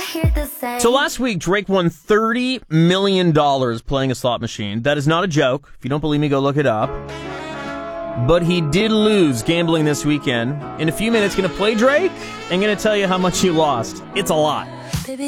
So last week, Drake won $30 million playing a slot machine. That is not a joke. If you don't believe me, go look it up. But he did lose gambling this weekend. In a few minutes, going to play Drake and going to tell you how much he lost. It's a lot.